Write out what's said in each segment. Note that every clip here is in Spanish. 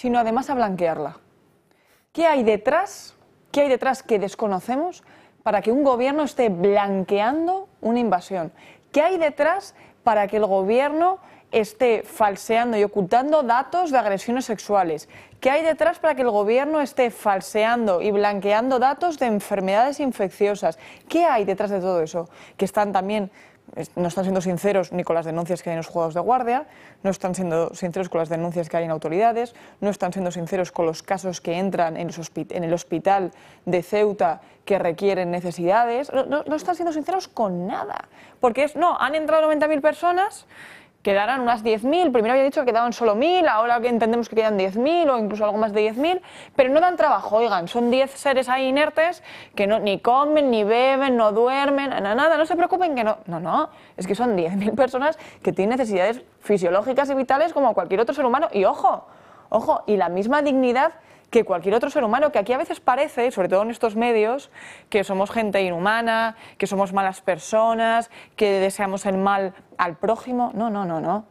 sino además a blanquearla. ¿Qué hay detrás? ¿Qué hay detrás que desconocemos para que un gobierno esté blanqueando una invasión? ¿Qué hay detrás para que el gobierno esté falseando y ocultando datos de agresiones sexuales? ¿Qué hay detrás para que el gobierno esté falseando y blanqueando datos de enfermedades infecciosas? ¿Qué hay detrás de todo eso? Que están también, no están siendo sinceros ni con las denuncias que hay en los juzgados de guardia, no están siendo sinceros con las denuncias que hay en autoridades, no están siendo sinceros con los casos que entran en el hospital de Ceuta que requieren necesidades, no están siendo sinceros con nada. Porque han entrado 90.000 personas, quedarán unas 10.000, primero había dicho que quedaban solo 1.000, ahora que entendemos que quedan 10.000 o incluso algo más de 10.000, pero no dan trabajo, oigan, son 10 seres ahí inertes que ni comen, ni beben, no duermen, nada, no se preocupen que no, es que son 10.000 personas que tienen necesidades fisiológicas y vitales como cualquier otro ser humano, y ojo, y la misma dignidad que cualquier otro ser humano, que aquí a veces parece, sobre todo en estos medios, que somos gente inhumana, que somos malas personas, que deseamos el mal al prójimo. No.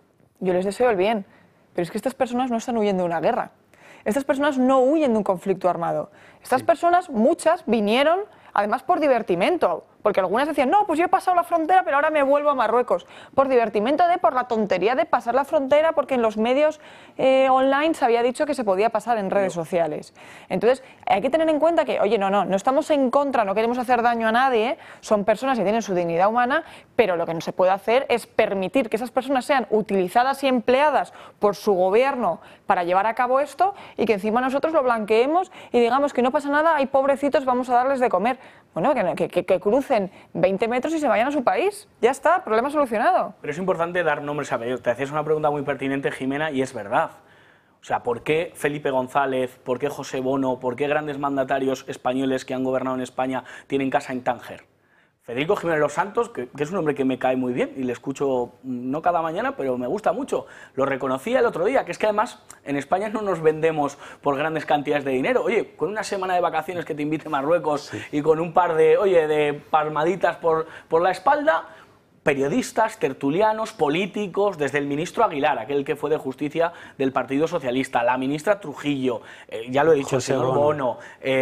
Yo les deseo el bien, pero es que estas personas no están huyendo de una guerra. Estas personas no huyen de un conflicto armado. Estas personas, muchas, vinieron además por divertimento, porque algunas decían, no, pues yo he pasado la frontera, pero ahora me vuelvo a Marruecos. Por divertimento por la tontería de pasar la frontera, porque en los medios online se había dicho que se podía pasar en redes sociales. Entonces, hay que tener en cuenta que, oye, no estamos en contra, no queremos hacer daño a nadie, son personas que tienen su dignidad humana, pero lo que no se puede hacer es permitir que esas personas sean utilizadas y empleadas por su gobierno para llevar a cabo esto y que encima nosotros lo blanqueemos y digamos que no pasa nada, hay pobrecitos, vamos a darles de comer. Bueno, que crucen 20 metros y se vayan a su país. Ya está, problema solucionado. Pero es importante dar nombres a apellidos. Te hacías una pregunta muy pertinente, Jimena, y es verdad. O sea, ¿por qué Felipe González, por qué José Bono, por qué grandes mandatarios españoles que han gobernado en España tienen casa en Tánger? Federico Jiménez Los Santos, que es un hombre que me cae muy bien y le escucho no cada mañana, pero me gusta mucho. Lo reconocía el otro día, que es que además en España no nos vendemos por grandes cantidades de dinero. Oye, con una semana de vacaciones que te invite Marruecos y con un par de palmaditas por la espalda, periodistas, tertulianos, políticos, desde el ministro Aguilar, aquel que fue de Justicia del Partido Socialista, la ministra Trujillo, ya lo he dicho, José el señor Bono,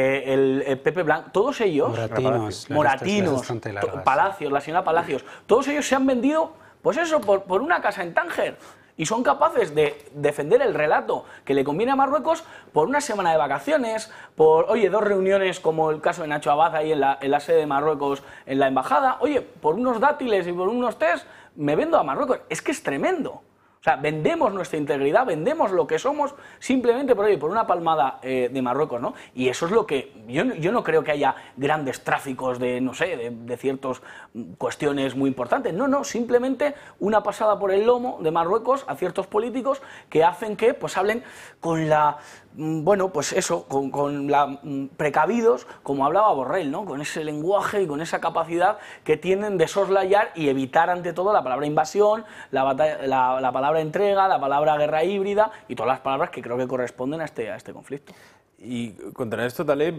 el Pepe Blanco, todos ellos, Moratinos, Palacios, la señora Palacios, todos ellos se han vendido, pues eso, por una casa en Tánger. Y son capaces de defender el relato que le conviene a Marruecos por una semana de vacaciones, por, oye, 2 reuniones como el caso de Nacho Abad ahí en la sede de Marruecos, en la embajada, oye, por unos dátiles y por unos test, me vendo a Marruecos. Es que es tremendo. O sea, vendemos nuestra integridad, vendemos lo que somos simplemente por una palmada de Marruecos, ¿no? Y eso es lo que... Yo no creo que haya grandes tráficos de, no sé, de ciertas cuestiones muy importantes. No, simplemente una pasada por el lomo de Marruecos a ciertos políticos que hacen que, pues, hablen con la... Bueno, pues eso, con la precavidos, como hablaba Borrell, ¿no? Con ese lenguaje y con esa capacidad que tienen de soslayar y evitar ante todo la palabra invasión, la palabra entrega, la palabra guerra híbrida y todas las palabras que creo que corresponden a este conflicto. Y contra esto, Taleb,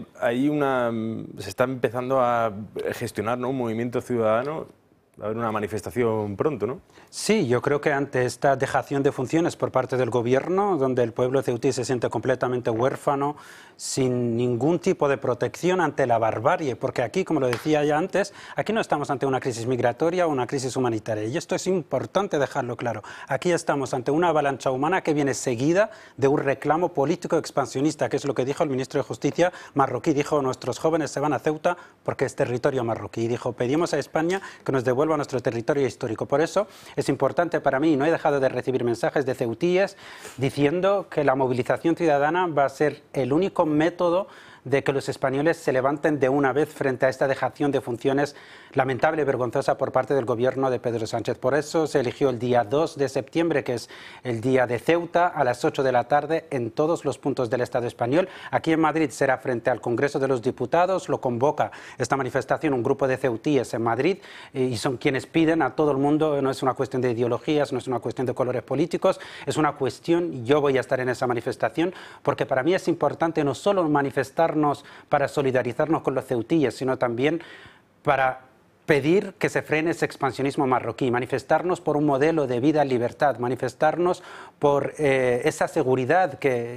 se está empezando a gestionar, ¿no?, un movimiento ciudadano. Va a haber una manifestación pronto, ¿no? Sí, yo creo que ante esta dejación de funciones por parte del gobierno, donde el pueblo ceutí se siente completamente huérfano, sin ningún tipo de protección ante la barbarie, porque aquí, como lo decía ya antes, aquí no estamos ante una crisis migratoria o una crisis humanitaria, y esto es importante dejarlo claro. Aquí estamos ante una avalancha humana que viene seguida de un reclamo político expansionista, que es lo que dijo el ministro de Justicia marroquí. Dijo, nuestros jóvenes se van a Ceuta porque es territorio marroquí. Y dijo, pedimos a España que nos devuelva a nuestro territorio histórico. Por eso es importante para mí, no he dejado de recibir mensajes de ceutíes diciendo que la movilización ciudadana va a ser el único método de que los españoles se levanten de una vez frente a esta dejación de funciones lamentable y vergonzosa por parte del gobierno de Pedro Sánchez. Por eso se eligió el día 2 de septiembre, que es el día de Ceuta, a las 8 de la tarde en todos los puntos del Estado español. Aquí en Madrid será frente al Congreso de los Diputados, lo convoca esta manifestación un grupo de ceutíes en Madrid y son quienes piden a todo el mundo, no es una cuestión de ideologías, no es una cuestión de colores políticos, es una cuestión, yo voy a estar en esa manifestación, porque para mí es importante no solo manifestarnos para solidarizarnos con los ceutíes, sino también para pedir que se frene ese expansionismo marroquí, manifestarnos por un modelo de vida en libertad, manifestarnos por esa seguridad que